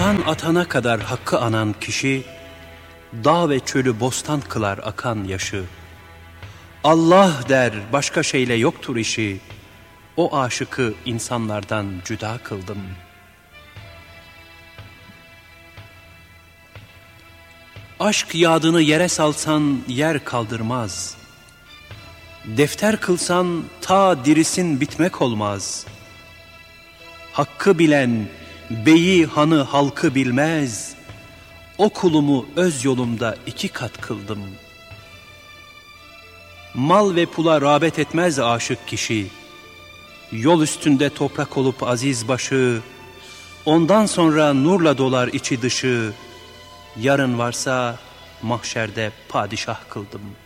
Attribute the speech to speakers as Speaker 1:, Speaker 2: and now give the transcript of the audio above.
Speaker 1: Tufan atana kadar hakkı anan kişi, dağ ve çölü bostan kılar akan yaşı. Allah der, başka şeyle yoktur işi, o aşıkı insanlardan cüda kıldım. Aşk yadını yere salsan yer kaldırmaz. Defter kılsan ta dirisin bitmek olmaz. Hakkı bilen beyi hanı halkı bilmez. O kulumu öz yolumda 2 kat kıldım. Mal ve pula rağbet etmez aşık kişi. Yol üstünde toprak olup aziz başı, ondan sonra nurla dolar içi dışı. Yarın varsa mahşerde padişah kıldım.